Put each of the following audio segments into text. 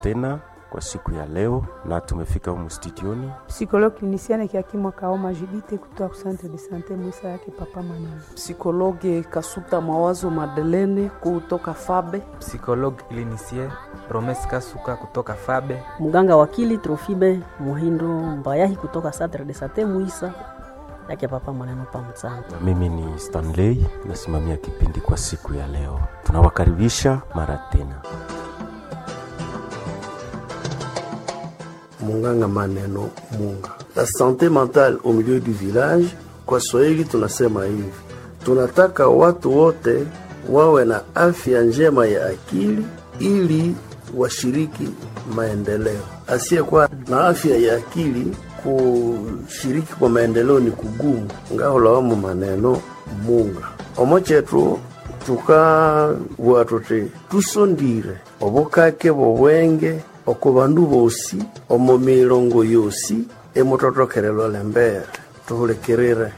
Tena kwa siku ya leo na tumefika humu studioni psychologue clinicienne Kiakimwa Kaoma Judite kutoka Centre de Santé Muisa yake Papa Maneno, psychologue Kasuta Mawazo Madeleine kutoka Fabe, psychologue clinicien Promes Kasuka kutoka Fabe, mganga wakili Trofibe Muhindo Mbayahi kutoka Centre de Santé Muisa yake Papa Maneno Pamtsanga. Mimi ni Stanley, nasimamia kipindi kwa siku ya leo. Tunawakaribisha mara tena. Munganga Maneno Munga. La santé mentale au milieu du village, kwa Swahili tunasema hivi: tunataka watu wote wawe na afya njema ya akili ili washiriki maendeleo. Asiyekuwa na afya ya akili kushiriki kwa maendeleo ni kugumu. Ngao lawamu Maneno Munga omochetu tuka watote tusondire obokake bobwenge okubandu bosi omo milongo yosi emototokerelo lembere tuhulekerere.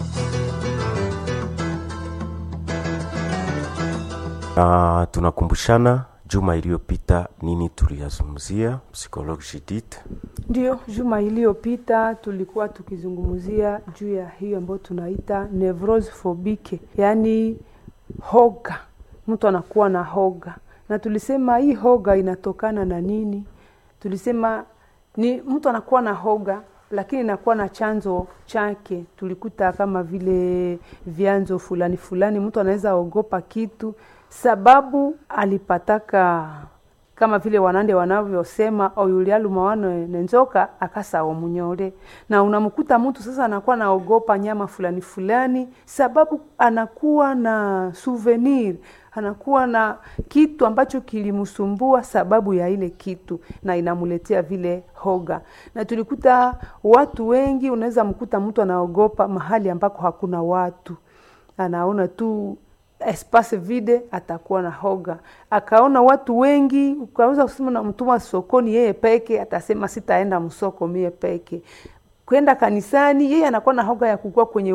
Tunakumbushana juma iliyopita nini tuliyazungumzia, psychologue Judith? Ndio, juma iliyopita tulikuwa tukizungumzia juu ya hiyo ambayo tunaita nevrose phobique, yani hoga. Mtu anakuwa na hoga. Na tulisema hii hoga inatokana na nini? Tulisema ni mtu anakuwa na hoga lakini inakuwa na chanzo chake. Tulikuta kama vile vyanzo fulani fulani. Mtu anaweza ogopa kitu sababu alipataka, kama vile wanande wanavyosema oyulialu mawano nenzoka akasa wa munyore. Na unamkuta mtu sasa anakuwa naogopa nyama fulani fulani sababu anakuwa na souvenir, anakuwa na kitu ambacho kilimsumbua sababu ya ile kitu na inamuletea vile hoga. Na tulikuta watu wengi, unaweza mkuta mtu anaogopa mahali ambako hakuna watu. Anaona tu espace vide, atakuwa na hoga. Akaona watu wengi, ukaweza kusema na mtuma sokoni yeye peke, atasema sitaenda msoko mie peke. Kwenda kanisani, yeye anakuwa na hoga ya kukua kwenye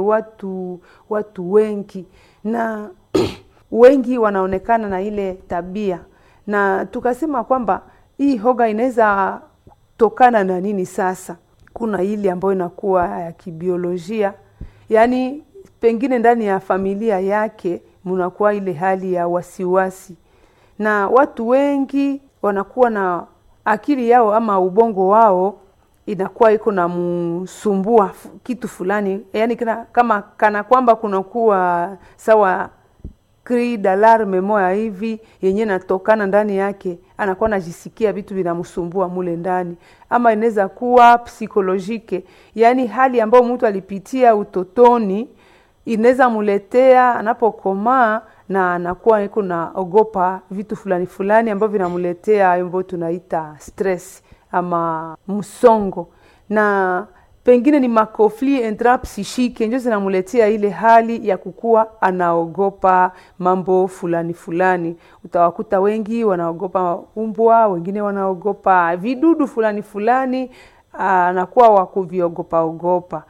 watu wengi. Na wengi wanaonekana na ile tabia. Na tukasema kwamba hii hoga inaweza tokana na nini sasa? Kuna ile ambayo inakuwa ya kibiolojia. Yani pengine ndani ya familia yake mnakuwa ile hali ya wasiwasi. Na watu wengi wanakuwa na akili yao ama ubongo wao inakuwa iko na msumbua kitu fulani. Yani kama kana kwamba kunakuwa sawa cri d'alarme moya hivi yenye natokana ndani yake, anakuwa anajisikia vitu vinamsumbua mule ndani. Ama inaweza kuwa psikolojike, yani hali ambayo mtu alipitia utotoni inaweza muletea anapokomaa na anakuwa iko na ogopa vitu fulani fulani ambavyo vinamuletea ambavyo tunaita stress ama msongo. Na pengine ni makofli intrapsychique ndio zinamuletea ile hali ya kukua anaogopa mambo fulani fulani. Utawakuta wengi wanaogopa umbwa, wengine wanaogopa vidudu fulani fulani, anakuwa wakuviogopa.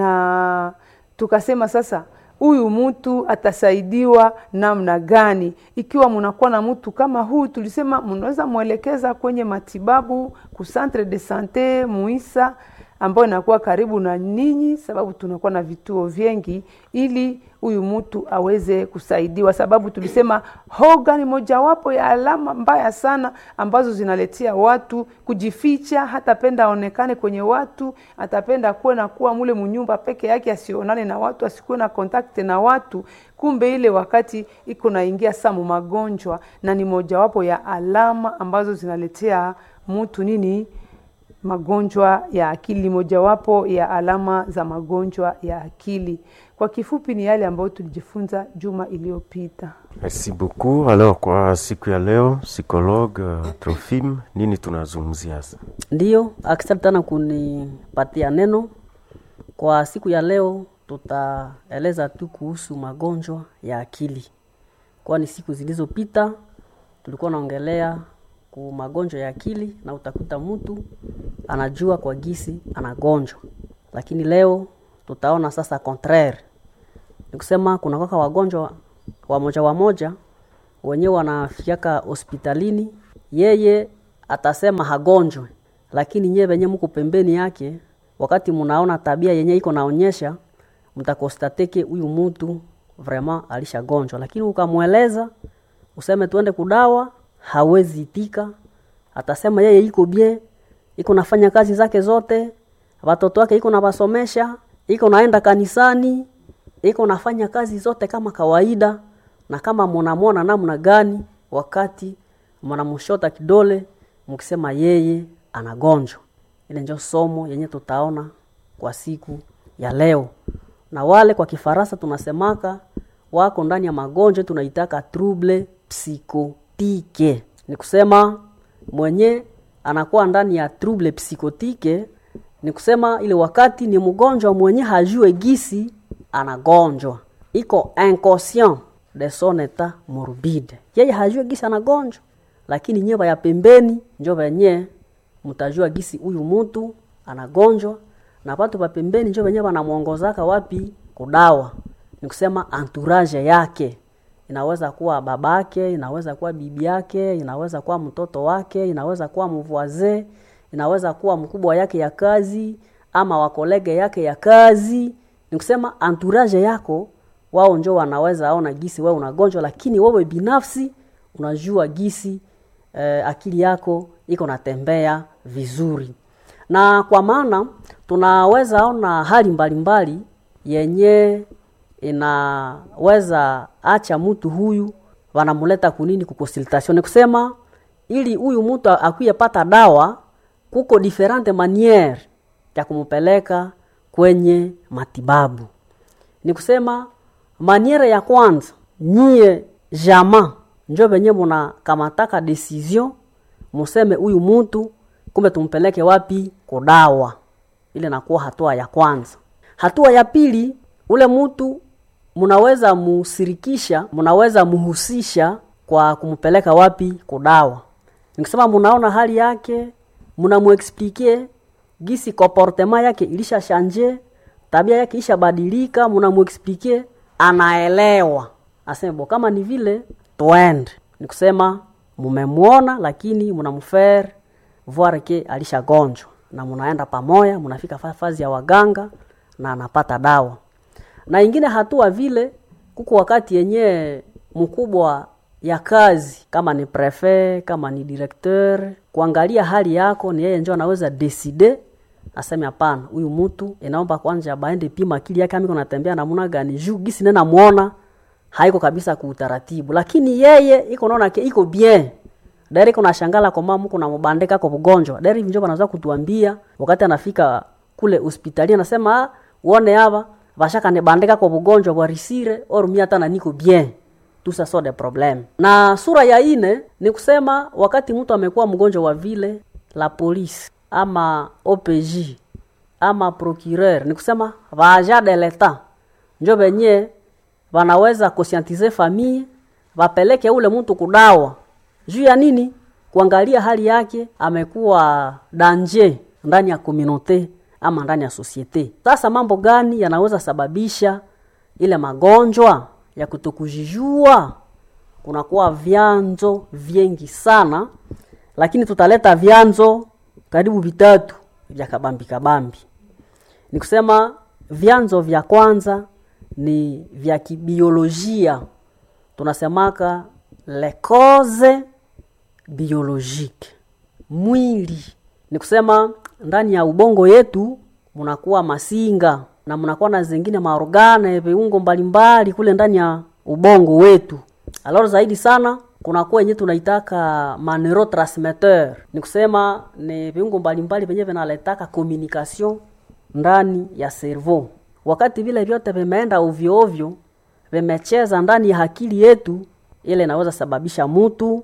Na tukasema sasa huyu mtu atasaidiwa namna gani? Ikiwa mnakuwa na mtu kama huyu, tulisema mnaweza muelekeza kwenye matibabu ku Centre de Santé Muisa ambayo inakuwa karibu na ninyi, sababu tunakuwa na vituo vingi ili huyu mtu aweze kusaidiwa. Sababu tulisema hoga ni mojawapo ya alama mbaya sana ambazo zinaletea watu kujificha, hatapenda aonekane kwenye watu, atapenda kuwa mule mnyumba peke yake, asionane na watu, asikuwe na contact na watu. Kumbe ile wakati iko naingia samu magonjwa, na ni mojawapo ya alama ambazo zinaletea mtu nini? Magonjwa ya akili, mojawapo ya alama za magonjwa ya akili. Kwa kifupi ni yale ambayo tulijifunza juma iliyopita. Merci beaucoup. Alors kwa siku ya leo, psychologue Trofim, nini tunazungumzia sasa? Ndio, asante sana kunipatia neno. Kwa siku ya leo tutaeleza tu kuhusu magonjwa ya akili. Kwani siku zilizopita tulikuwa naongelea ku magonjwa ya akili na utakuta mtu anajua kwa gisi anagonjwa. Lakini leo tutaona sasa contraire. Nikusema kuna kaka wagonjwa wamoja wenyewe wanafikiaka hospitalini, yeye atasema hagonjwe, lakini nyewe wenye mko pembeni yake, wakati mnaona tabia yenye iko naonyesha, mtakostateke huyu mtu vraiment alishagonjwa. Lakini ukamweleza useme tuende kudawa, hawezi itika. Atasema yeye iko bien, iko nafanya kazi zake zote, watoto wake iko nabasomesha, iko naenda kanisani, iko nafanya kazi zote kama kawaida. Na kama mnamwona namna gani wakati mnamshota kidole mkisema yeye anagonjwa. Ile ndio somo yenye tutaona kwa siku ya leo. Na wale kwa Kifaransa tunasemaka wako ndani ya magonjwa tunaitaka trouble psychotique. Ni kusema mwenye anakuwa ndani ya trouble psychotique, ni kusema ile wakati ni mgonjwa mwenye hajue gisi anagonjwa. Iko inconscient de son état morbide. Yeye hajue gisi anagonjwa, lakini nyewe ya pembeni ndio wenyewe mtajua gisi huyu mtu anagonjwa, na watu wa pembeni ndio wenyewe wanamuongozaka wapi kudawa. Ni kusema entourage yake. Inaweza kuwa babake, inaweza kuwa bibi yake, inaweza kuwa mtoto wake, inaweza kuwa mvoisin, inaweza kuwa mkubwa yake ya kazi ama wakolege yake ya kazi. Ni kusema entourage yako wao ndio wanaweza aona gisi wewe unagonjwa, lakini wewe binafsi unajua gisi akili yako iko natembea vizuri. Na kwa maana tunaweza ona hali mbalimbali yenye inaweza acha mtu huyu wanamuleta kunini kukonsultation. Ni kusema ili huyu mtu akuyepata dawa, kuko differente manière ya kumpeleka kwenye matibabu. Ni kusema manière ya kwanza, nyie jama ndio wenyewe mnakamataka decision museme huyu mtu kumbe tumpeleke wapi kudawa. Ile inakuwa hatua ya kwanza. Hatua ya pili, ule mtu mnaweza musirikisha, mnaweza muhusisha kwa kumpeleka wapi kudawa. Nikisema mnaona hali yake, mnamuexpliquer gisi comportement yake ilisha changer, tabia yake isha badilika, mnamuexpliquer, anaelewa. Asema kama ni vile twende. Nikusema mumemuona lakini mnamfaire voir que alishagonjwa, na mnaenda pamoja, mnafika fazi ya waganga na anapata dawa. Na ingine hatua vile kuko wakati yenye mkubwa ya kazi kama ni prefet, kama ni directeur, kuangalia hali yako, ni yeye ndio anaweza decide aseme hapana, huyu mtu inaomba kwanza baende pima akili yake, kama anatembea namna gani, juu gisi nena muona haiko kabisa kwa utaratibu, lakini yeye iko naona iko bien. Dari kuna shangala kwa mama kuna mbandeka kwa ugonjwa. Dari njoo anaanza kutuambia wakati anafika kule hospitali, anasema uone hapa bashaka ne bandeka kwa ugonjwa kwa risire or mimi hata na niko bien. Tout ça sont des problèmes. Na sura ya 4 ni kusema wakati mtu amekuwa mgonjwa wa vile, la police ama OPJ ama procureur, ni kusema vaja de l'etat njoo benye wanaweza conscientiser famille, wapeleke ule mtu kudawa. Juu ya nini? Kuangalia hali yake, amekuwa danger ndani ya community ama ndani ya societe. Sasa mambo gani yanaweza sababisha ile magonjwa ya kutokujijua? Kunakuwa vyanzo vingi sana, lakini tutaleta vyanzo karibu 3 vya kabambi. Ni kusema vyanzo vya kwanza ni vya kibiolojia. Tunasemaka les causes biologiques. Mwili. Ni kusema ndani ya ubongo yetu mnakuwa masinga na mnakuwa na zingine maorgane, viungo mbalimbali kule ndani ya ubongo wetu. Alors zaidi sana kunakuwa yenyewe tunaitaka neurotransmitter. Ni kusema ni viungo mbalimbali venye vinaletaka communication ndani ya cerveau. Wakati vile vyote vimeenda ovyo ovyo, vimecheza ndani ya akili yetu, ile inaweza sababisha mtu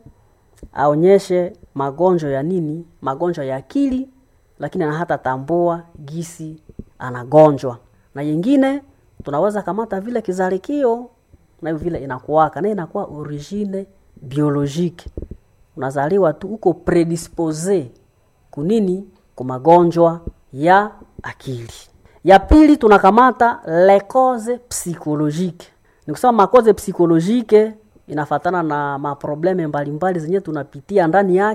aonyeshe magonjwa ya nini? Magonjwa ya akili, lakini ana hata tambua gisi anagonjwa. Na nyingine tunaweza kamata vile kizalikio, na hiyo vile inakuwaka, na inakuwa origine biologique. Unazaliwa tu uko predisposé kunini? Kwa magonjwa ya akili. Ya pili tunakamata les causes psychologiques. Ni kusema makoze psychologique inafatana na maprobleme mbalimbali zenye tunapitia ndani yake,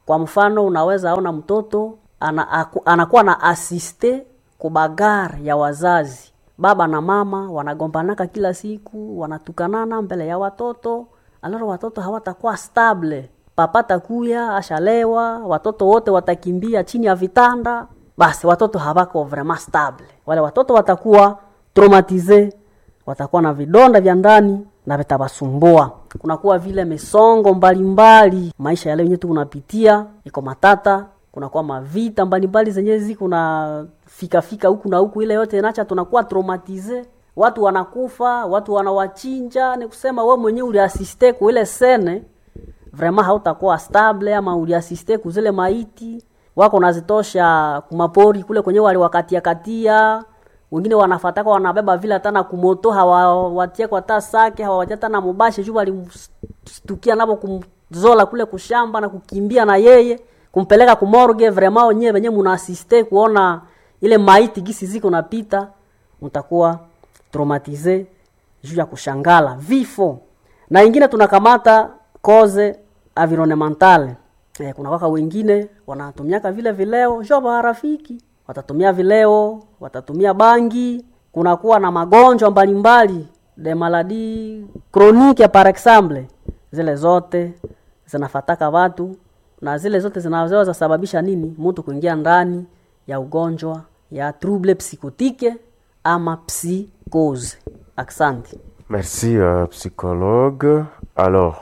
Kwa mfano unaweza ona mtoto anakuwa na asiste kubagari ya wazazi. Baba na mama wanagombanaka kila siku, wanatukanana mbele ya watoto. Aloro watoto hawatakuwa stable. Papa takuya ashalewa, watoto wote watakimbia chini ya vitanda. Basi watoto hawako vraiment stable. Wale watoto watakuwa traumatize, watakuwa na vidonda vya ndani na vitabasumbua. Kunakuwa vile misongo mbalimbali. Maisha ya leo yenyewe tunapitia iko matata, kunakuwa mavita mbalimbali zenyewe ziko na fika huku na huku, ile yote inacha tunakuwa traumatize. Watu wanakufa, watu wanawachinja. Ni kusema wewe mwenyewe uliasiste kwa ile scene, vraiment hautakuwa stable, ama uliasiste kwa zile maiti wako nazitosha kumapori kule kwenye wale katia. Wengine wanafataka wanabeba vile hata na kumoto, hawawatia kwa tasake, hawawatia hata na mubashi juu walimstukia nabo kumzola kule kushamba na kukimbia na yeye kumpeleka kumorgue. Vraiment wenyewe mnaasiste kuona ile maiti gisi ziko napita, mtakuwa traumatize juu ya kushangala vifo. Na ingine tunakamata cause environnementale. Kuna waka wengine wanatumiaka vile vileo joba rafiki, watatumia vileo, watatumia bangi. Kuna kuwa na magonjwa mbalimbali, de maladie chronique par exemple. Zile zote zinafataka watu, na zile zote zinaweza sababisha nini? Mtu kuingia ndani ya ugonjwa ya trouble psychotique ama psychose. Asante. Merci psychologue. Alors,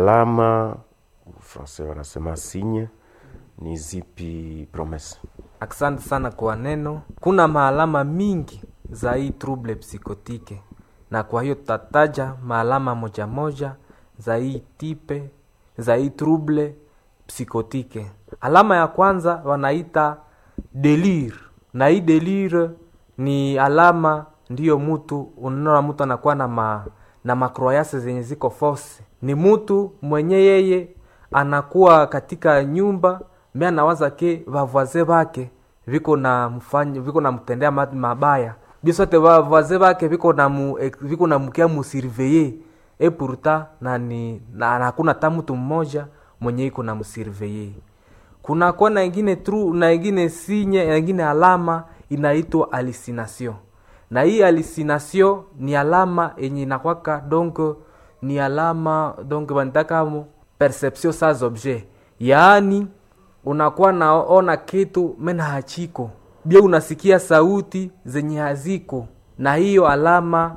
alama français wanasema signe ni zipi Promesse? Asante sana kwa neno. Kuna maalama mingi za hii trouble psychotique, na kwa hiyo tutataja maalama moja moja za hii type za hii trouble psychotique. Alama ya kwanza wanaita delire, na hii delire ni alama ndiyo mtu unaona mtu anakuwa na macroyase zenye ziko force. Ni mtu mwenye yeye anakuwa katika nyumba, mimi anawaza ke vavaze bake viko na mtendea mabaya. Bisote vavaze bake viko na mkia musurveiller, et pourtant na hakuna mtu mmoja mwenye iko na musurveiller. Kuna kona ingine signe, ingine alama inaitwa hallucination. Na hii hallucination ni alama yenye inakwaka donc ni alama donc banataka perception sans objet. Yaani unakuwa naona kitu mena hachiko, bia unasikia sauti zenye haziko. Na hiyo alama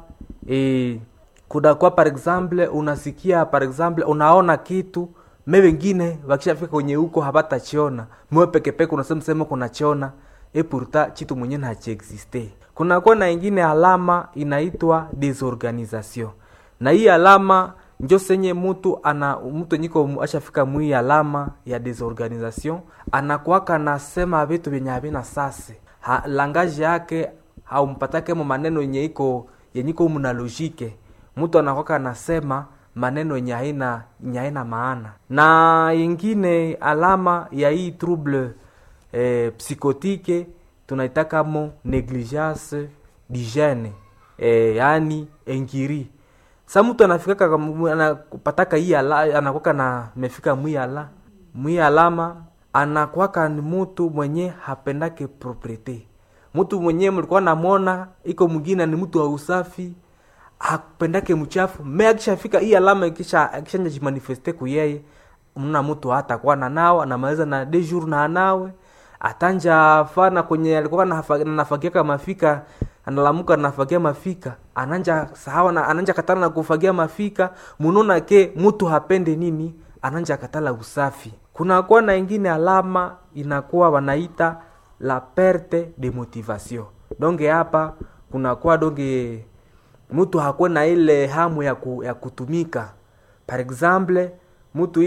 kudakuwa par exemple unasikia par exemple unaona kitu wengine wakishafika kwenye huko habatachiona, mwe peke unasema kuna chiona, et pourtant kitu mwenyewe hachiexiste. Kuna kwa na ingine alama inaitwa désorganisation. Na hii alama ndio senye mtu niko ashafika mwi alama ya désorganisation, anakuwa nasema vitu vyenye havina sasa. Langage yake haumpatake maneno yenye iko mna logique. Mtu anakuwa nasema maneno yenye haina maana. Na ingine alama ya hii trouble psychotique tunaitaka négligence d'hygiène, yani ingiri. Sa mtu anafika anapataka hii anakuwa na mefika mwi alama anakuwa ni mtu mwenye hapendake propriété. Mtu mwenye mlikuwa namuona iko mwingine ni mtu wa usafi, hapendake mchafu. Akishafika hii alama ikishanja jimanifeste kwa yeye, mna mtu hata kwa nao anamaliza na 2 jours na anawe atanja fana kwenye alikuwa nafagia mafika, analamuka nafagia mafika, ananja sahawa na ananja katana na kufagia mafika. Munona ke mtu hapende nini, ananja katala usafi. Kuna kwa na ingine alama inakuwa wanaita la perte de motivation. Donc hapa kuna kwa donge mtu hakuwa na ile hamu ya kutumika. Par exemple mtu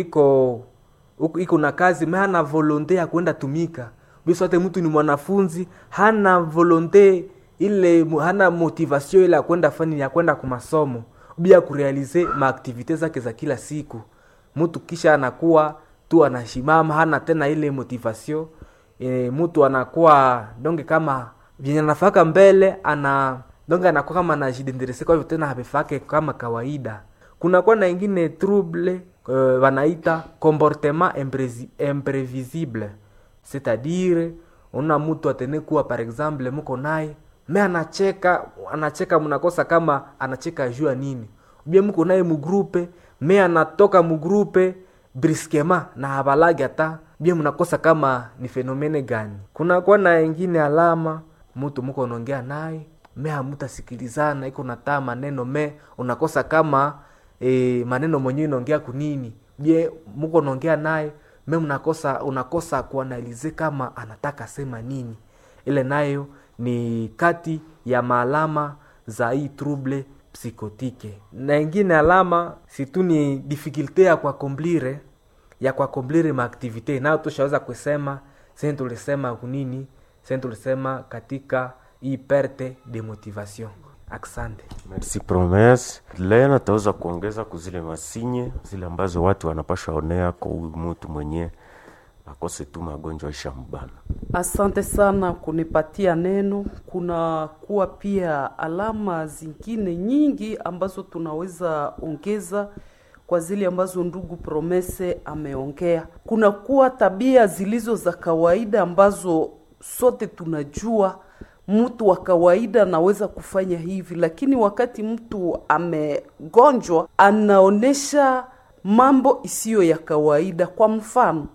iko na kazi hana volonte ya kwenda tumika. Bisote mtu ni mwanafunzi hana volonte ile, hana motivation ile ya kwenda fani ya kwenda kwa masomo bila kurealize maaktivite zake za kila siku. Mtu kisha anakuwa tu anashimama, hana tena ile motivation. Mtu anakuwa donge kama vyenye nafaka mbele donge anakuwa kama anajidenderese, kwa hivyo tena habefake kama kawaida. Kuna kwa na ingine trouble wanaita comportement imprévisible, c'est-à-dire una mtu atenekuwa par exemple mko naye me anacheka mnakosa kama anacheka jua nini, ubie mko naye mugrupe me anatoka mugrupe briskema na habalagi hata bie mnakosa kama ni fenomene gani. Kuna kwa na wengine alama mtu mko unaongea naye me hamutasikilizana, iko nataa maneno me unakosa kama maneno mwenyewe unaongea kunini, bie mko unaongea naye me unakosa kuanalize kama anataka sema nini. Ile nayo ni kati ya maalama za hii trouble psychotique. Na ingine alama situ ni difficulté ya kwa accomplir ma activité, nayo tushaweza kusema sasa tulisema kunini, sasa tulisema katika hii perte de motivation. Asante. Merci Promesse. Leo nataweza kuongeza kuzile masinye zile ambazo watu wanapasha onea kwa mtu mwenye akose tu magonjwa ishambana. Asante sana kunipatia neno. Kuna kuwa pia alama zingine nyingi ambazo tunaweza ongeza kwa zile ambazo ndugu Promesse ameongea. Kuna kuwa tabia zilizo za kawaida ambazo sote tunajua mtu wa kawaida anaweza kufanya hivi, lakini wakati mtu amegonjwa anaonesha mambo isiyo ya kawaida. Kwa mfano,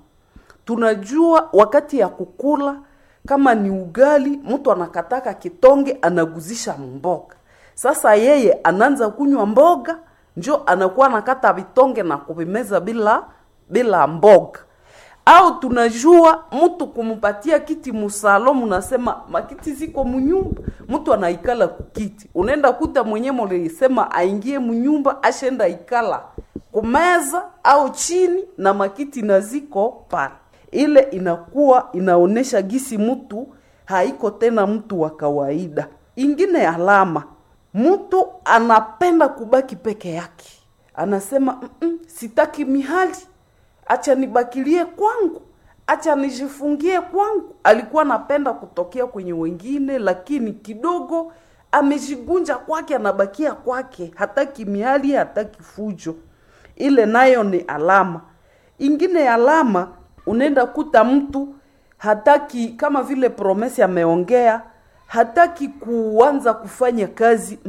tunajua wakati ya kukula kama ni ugali, mtu anakataka kitonge anaguzisha mboga. Sasa yeye anaanza kunywa mboga, njo anakuwa anakata vitonge na kuvimeza bila mboga. Au tunajua mtu kumupatia kiti musalo, munasema makiti ziko munyumba, mtu anaikala kukiti. Unaenda kuta mwenye mulisema aingie munyumba, ashenda ikala kumeza au chini na makiti na ziko pale. Ile inakuwa inaonesha gisi mtu haiko tena mtu wa kawaida. Ingine alama, mtu anapenda kubaki peke yake. Anasema sitaki mihali, acha nibakilie kwangu, acha nijifungie kwangu. Alikuwa anapenda kutokea kwenye wengine, lakini kidogo amejigunja kwake, anabakia kwake, hataki mihali, hataki fujo. Ile nayo ni alama. Ingine alama, unaenda kuta mtu hataki, kama vile Promesse ameongea, hataki kuanza kufanya kazi.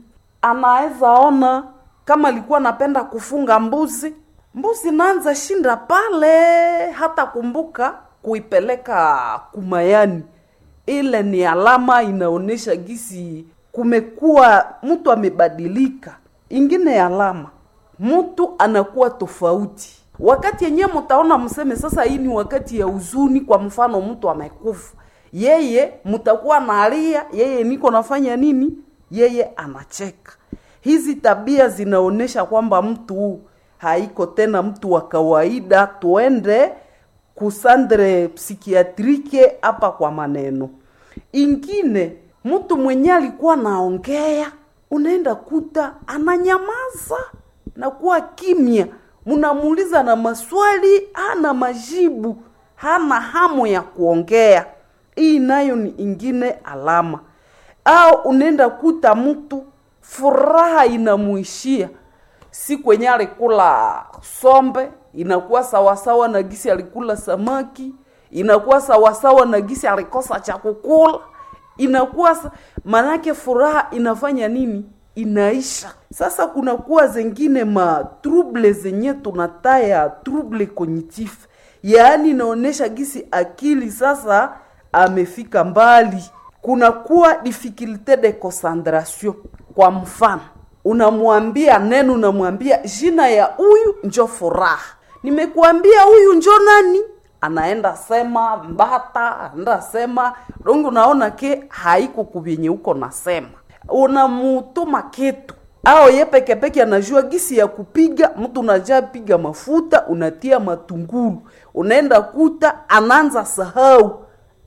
Anaweza ona kama alikuwa anapenda kufunga mbuzi naanza shinda pale, hata kumbuka kuipeleka kumayani. Ile ni alama inaonesha gisi kumekuwa mtu amebadilika. Ingine alama, mtu anakuwa tofauti. Wakati yenyewe mtaona mseme sasa hii ni wakati ya huzuni, kwa mfano mtu amekufa, yeye mtakuwa nalia, yeye niko nafanya nini, yeye anacheka. Hizi tabia zinaonesha kwamba mtu haiko tena mtu wa kawaida. Tuende kusandre psikiatrike hapa kwa maneno. Ingine, mtu mwenye alikuwa naongea, unaenda kuta ananyamaza na kuwa kimya. Munamuuliza na maswali, hana majibu, hana hamu ya kuongea. Hii nayo ni ingine alama. Au unaenda kuta mtu furaha inamuishia. Si kwenye alikula sombe, inakuwa sawasawa na gisi alikula samaki, inakuwa sawasawa na gisi alikosa cha kukula, inakuwa manake furaha inafanya nini? Inaisha. Sasa kuna kuwa zengine ma trouble zenye tunataya trouble cognitif, yaani inaonesha gisi akili sasa amefika mbali. Kuna kuwa difficulté de concentration. Kwa mfano, unamwambia neno, unamwambia jina ya huyu njo furaha, nimekuambia huyu njo nani, anaenda sema mbata, anaenda sema dongo. Unaona ke haiko kubenye uko nasema. Unamutuma kitu au ye peke anajua gisi ya kupiga, mtu unajua piga mafuta, unatia matungulu, unaenda kuta anaanza sahau.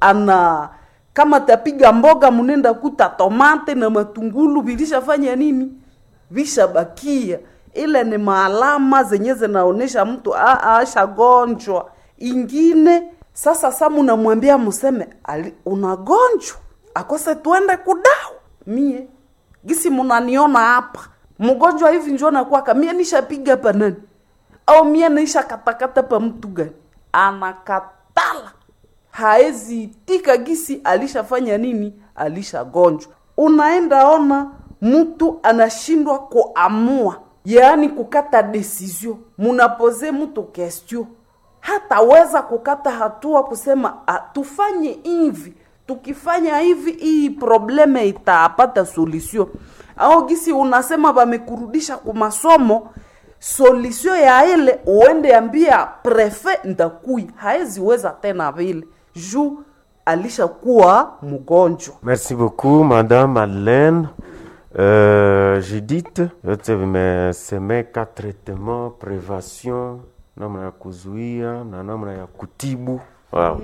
Kama tapiga mboga, munenda kuta tomate na matungulu vilishafanya nini, vishabakia. Ile ni maalama zenye zinaonesha mtu ashagonjwa. Ingine sasa munamwambia museme unagonjwa, akose tuende kudao. Mie gisi munaniona hapa mgonjwa hivi njoo na kwaka, mie nishapiga hapa nani, au mie naisha katakata pa mtu gani, anakatala, haezi itika gisi alishafanya nini, alishagonjwa. Unaenda ona mtu anashindwa kuamua, yaani kukata decision. Munapoze mtu question, hataweza kukata hatua kusema tufanye hivi, tukifanya hivi hii probleme itapata solution. Au gisi unasema bamekurudisha kwa masomo, solution ya ile uende ambia prefet ndakui, haezi weza tena vile juu alishakuwa mgonjwa. Merci beaucoup Madame Madeleine. Judith, yote vimesemeka: traitement, prévention, namna ya kuzuia na namna ya kutibu. Wow.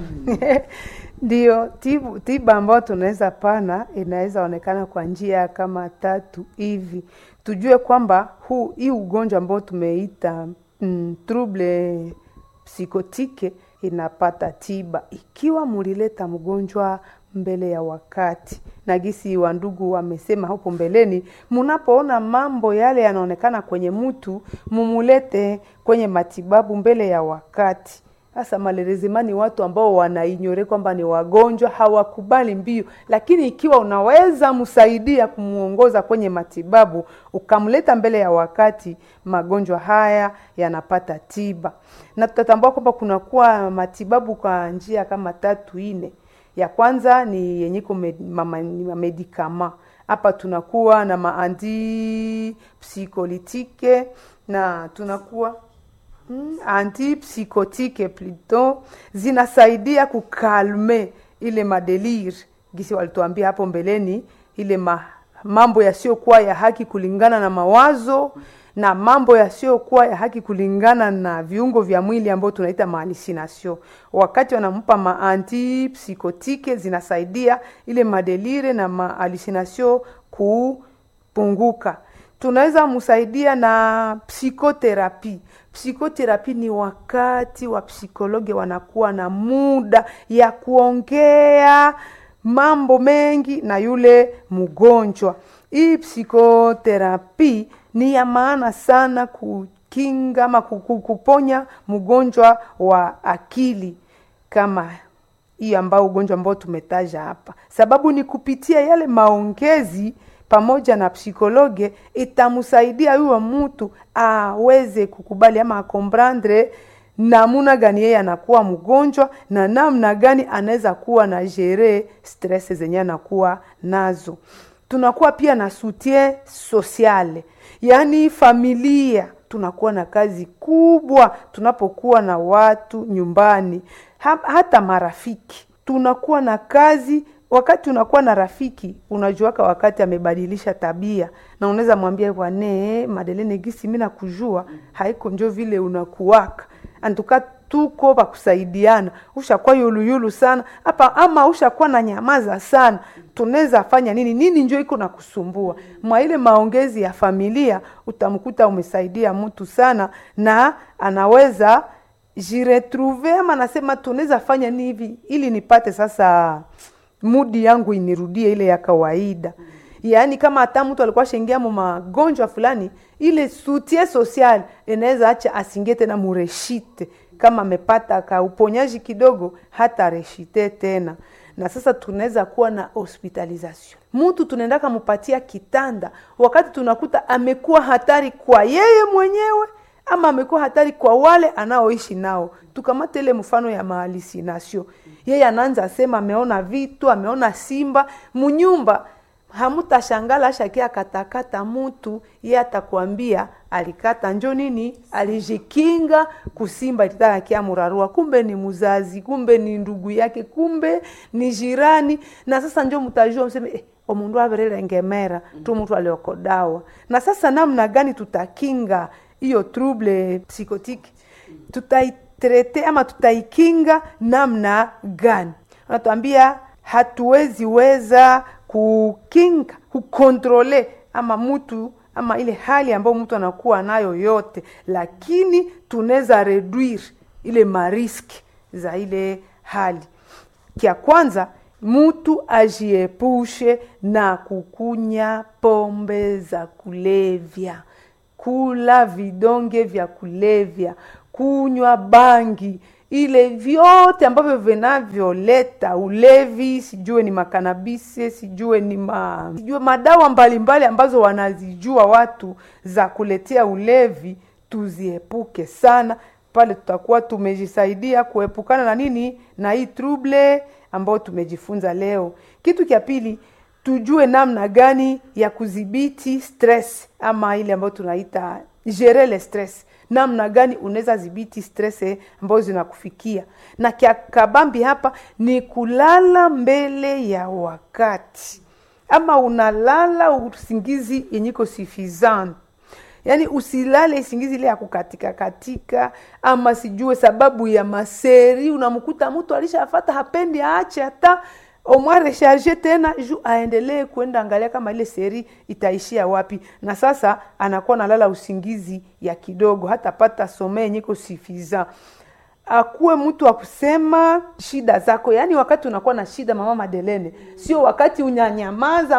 Ndio, tiba ambayo tunaweza pana inaweza onekana kwa njia kama 3 hivi. Tujue kwamba hii ugonjwa ambao tumeita trouble psychotique inapata tiba ikiwa mulileta mgonjwa mbele ya wakati. Na gisi wa ndugu wamesema hapo mbeleni, munapoona mambo yale yanaonekana kwenye mtu, mumulete kwenye matibabu mbele ya wakati. Hasa malerezimani watu ambao wanainyore kwamba ni wagonjwa, hawakubali mbio. Lakini ikiwa unaweza msaidia kumuongoza kwenye matibabu, ukamleta mbele ya wakati, magonjwa haya yanapata tiba. Na tutatambua kwamba kunakuwa matibabu kwa njia kama 3 4. Ya kwanza ni yenyiko medikama. Hapa tunakuwa na antipsycholytique na tunakuwa antipsychotique plutôt, zinasaidia kukalme ile madelir. Gisi walituambia hapo mbeleni, ile mambo yasiokuwa ya haki kulingana na mawazo na mambo yasiokuwa ya haki kulingana na viungo vya mwili ambao tunaita hallucination. Wakati wanampa antipsychotique zinasaidia ile madelire na hallucination kupunguka. Tunaweza msaidia na psychotherapy. Psychotherapy ni wakati wa psikologe wanakuwa na muda ya kuongea mambo mengi na yule mgonjwa. Hii psychotherapy ni ya maana sana kukinga ama kuponya mgonjwa wa akili kama hii ambao ugonjwa ambao tumetaja hapa. Sababu ni kupitia yale maongezi pamoja na psikologe itamsaidia huyo mtu aweze kukubali ama comprendre namna gani yeye anakuwa mgonjwa na namna gani anaweza kuwa na gérer stress zenye anakuwa nazo. Tunakuwa pia na soutien social, yani familia. Tunakuwa na kazi kubwa tunapokuwa na watu nyumbani, hata marafiki. Tunakuwa na kazi wakati unakuwa na rafiki, unajuaka wakati amebadilisha tabia na unaweza mwambia bwana Madeleine gisi mimi nakujua haiko njo vile unakuwaka. Antuka tuko ba kusaidiana. Ushakuwa yulu sana hapa ama ushakuwa na nyamaza sana. Tunaweza fanya nini njoo iko na kusumbua. Mwa ile maongezi ya familia utamkuta umesaidia mtu sana na anaweza jiretrouver ama nasema tunaweza fanya nini hivi ili nipate sasa mudi yangu inirudie ile ya kawaida. Yaani kama hata mtu alikuwa shengia magonjwa fulani, ile soutien social inaweza acha asingie tena mureshite. Kama amepata ka uponyaji kidogo hata reshite tena. Na sasa tunaweza kuwa na hospitalization. Mtu tunaenda kumpatia kitanda wakati tunakuta amekuwa hatari kwa yeye mwenyewe ama amekuwa hatari kwa wale anaoishi nao. Tukamata ile mfano ya hallucination. Yeye anaanza sema ameona vitu, ameona simba munyumba. Hamutashangala shakia katakata mtu, yeye atakwambia alikata njo nini, alijikinga kusimba itaka kia murarua, kumbe ni muzazi, kumbe ni ndugu yake, kumbe ni jirani. Na sasa njo mtajua mseme omundu aberele ngemera tu mtu aliokodawa. Na sasa namna gani tutakinga hiyo trouble psychotique? Tutaitrete ama tutaikinga namna gani? Anatuambia hatuwezi weza kukinga, kukontrole ama mtu ama ile hali ambayo mtu anakuwa nayo yote, lakini tunaweza reduire ile mariski za ile hali. Kia kwanza mtu ajiepushe na kukunya pombe za kulevya. kula vidonge vya kulevya, kunywa bangi, ile vyote ambavyo vinavyoleta ulevi, sijue ni makanabise, sijue madawa mbalimbali ambazo wanazijua watu za kuletea ulevi, tuziepuke sana. Pale tutakuwa tumejisaidia kuepukana na nini? Na hii trouble ambayo tumejifunza leo. Kitu kia pili, tujue namna gani ya kudhibiti stress, ama ile ambayo tunaita gérer le stress. Namna gani unaweza dhibiti stress ambazo zinakufikia. Na kia kabambi hapa ni kulala mbele ya wakati. Ama unalala usingizi yenyiko suffisant. Yani usilale usingizi ile ya kukatika katika, ama sijue sababu ya maseri unamkuta mtu alishafuata hapendi aache hata omwa recharger tena juu aendelee kwenda angalia kama ile seri itaishia wapi, na sasa anakuwa nalala usingizi ya kidogo, hata pata somee nyiko suffisant. Akuwe mtu wa kusema shida zako, yani wakati unakuwa na shida mama Madelene, sio wakati unyanyamaza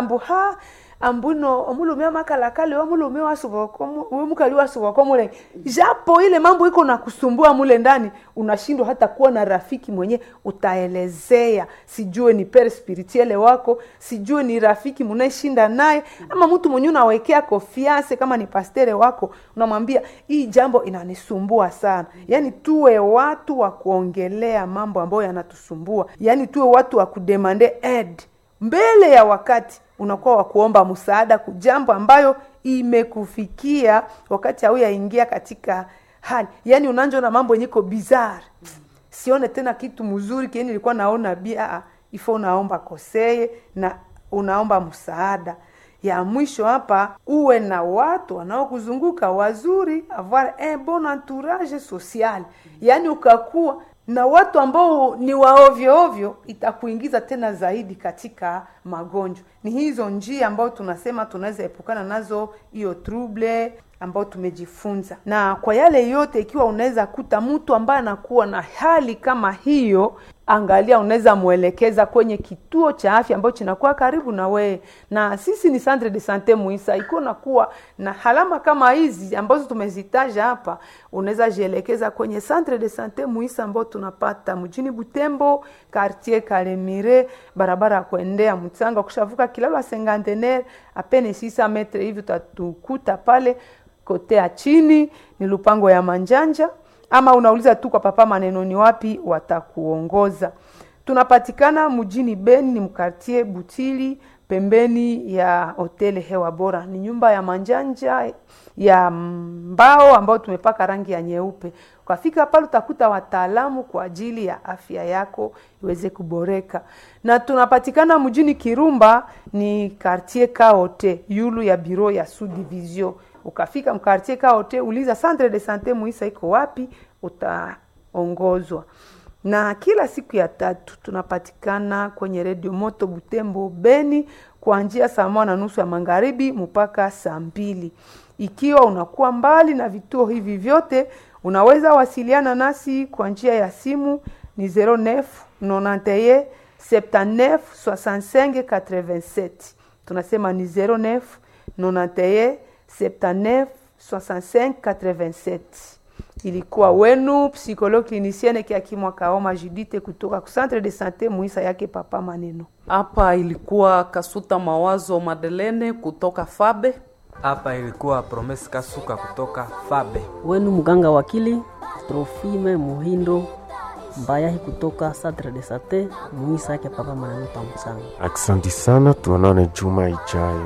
ambuno omulo mea makala kale omulo mea wasubokomo mukali wasubokomo le japo ile mambo iko na kusumbua mule ndani, unashindwa hata kuwa na rafiki mwenye utaelezea, sijue ni pere spirituele wako, sijue ni rafiki mnayeshinda naye, ama mtu mwenye unawekea confiance kama ni pastere wako, unamwambia hii jambo inanisumbua sana. Yani tuwe watu wa kuongelea mambo ambayo yanatusumbua, yani tuwe watu wa kudemande aid mbele ya wakati. Unakuwa wa kuomba msaada kujambo ambayo imekufikia wakati au yaingia katika hali. Yani unanjo na mambo yenyeko bizarre. Sione tena kitu mzuri kieni nilikuwa naona bia, ifo unaomba koseye na unaomba msaada. Ya mwisho hapa, uwe na watu wanaokuzunguka wazuri, avoir un bon entourage social. Yani ukakuwa na watu ambao ni waovyo ovyo, itakuingiza tena zaidi katika magonjwa. Ni hizo njia ambao tunasema tunaweza epukana nazo hiyo trouble ambao tumejifunza. Na kwa yale yote, ikiwa unaweza kuta mtu ambaye anakuwa na hali kama hiyo, angalia unaweza muelekeza kwenye kituo cha afya ambacho kinakuwa karibu na wewe. Na sisi ni Centre de Santé Muisa, iko na kuwa na halama kama hizi ambazo tumezitaja hapa, unaweza jielekeza kwenye Centre de Santé Muisa ambao tunapata mjini Butembo, quartier Kalemire, barabara ya kuendea Mtsanga, kushavuka kilalo ya Cinquantenaire, apene 600 metre hivi utatukuta pale kote ya chini ni lupango ya Manjanja, ama unauliza tu kwa Papa Maneno ni wapi, watakuongoza. Tunapatikana mjini Beni, ni mkartie Butili, pembeni ya hoteli Hewa Bora. Ni nyumba ya Manjanja ya mbao ambao tumepaka rangi ya nyeupe. Ukafika pale utakuta wataalamu kwa ajili ya afya yako iweze kuboreka. Na tunapatikana mjini Kirumba, ni quartier Kaote, yulu ya biro ya Sud Division. Ukafika mkartie Kaote, uliza Centre de Santé Muisa iko wapi, utaongozwa. Na kila siku ya tatu tunapatikana kwenye Radio Moto Butembo Beni, kuanzia saa 1:30 ya magharibi mpaka saa 2. Ikiwa unakuwa mbali na vituo hivi vyote, unaweza wasiliana nasi kwa njia ya simu, ni 09 91 79 65 87. Tunasema ni 09 91 79 65 87. Ilikuwa wenu psychologue clinicienne Kiakimwa Kaoma Judite kutoka ku Centre de Santé Muisa yake Papa Maneno. Hapa ilikuwa Kasuta Mawazo Madelene kutoka Fabe. Hapa ilikuwa Promesse Kasuka kutoka Fabe. Wenu mganga wakili Trofime Muhindo Mbayahi kutoka Centre de Santé Muisa yake Papa Maneno Pamusanga. Asante sana, tuonane juma ijayo.